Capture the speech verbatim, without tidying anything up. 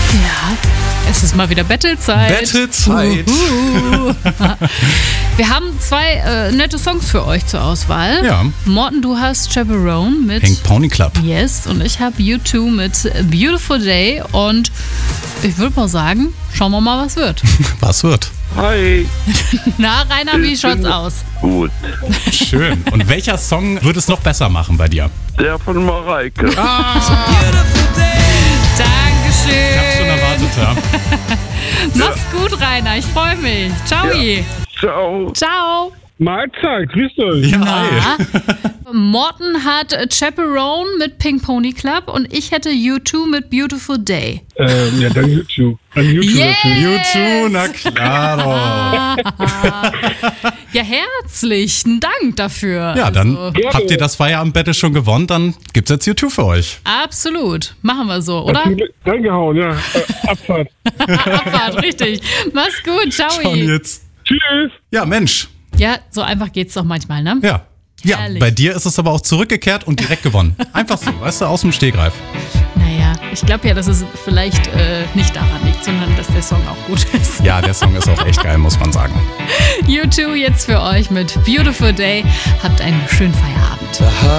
Ja, es ist mal wieder Battle-Zeit. Battle-Zeit. Uhuhu. Wir haben zwei äh, nette Songs für euch zur Auswahl. Ja. Morten, du hast Chaperone mit Pink Pony Club. Yes und ich habe U zwei mit Beautiful Day und ich würde mal sagen, schauen wir mal, was wird. Was wird? Hi. Na, Rainer, wie Ich schaut's bin- aus? Gut. Schön. Und welcher Song würde es noch besser machen bei dir? Der von Mareike. Dankeschön. Ich hab's schon erwartet, ja. Mach's gut, Rainer. Ich freue mich. Ciao. Ciao. Ciao. Mahlzeit, grüßt euch. Ja, Na? hi. Morten hat Chaperone mit Pink Pony Club und ich hätte U zwei mit Beautiful Day. Ähm, ja, dann YouTube. An YouTube Yes! natürlich. U zwei, na klar. Ja, herzlichen Dank dafür. Ja, dann Also, Gerne. habt ihr das Feierabendbattle schon gewonnen, dann gibt's jetzt U zwei für euch. absolut. Machen wir so, oder? Reingehauen, ja. Äh, Abfahrt. Abfahrt, richtig. Mach's gut. Ciao. Schon jetzt. Tschüss. Ja, Mensch. Ja, so einfach geht's doch manchmal, ne? Ja. Ja, Herrlich. bei dir ist es aber auch zurückgekehrt und direkt gewonnen. Einfach so, weißt du, aus dem Stegreif. Naja, ich glaube ja, dass es vielleicht äh, nicht daran liegt, sondern dass der Song auch gut ist. Ja, der Song ist auch echt geil, muss man sagen. U zwei jetzt für euch mit Beautiful Day. Habt einen schönen Feierabend.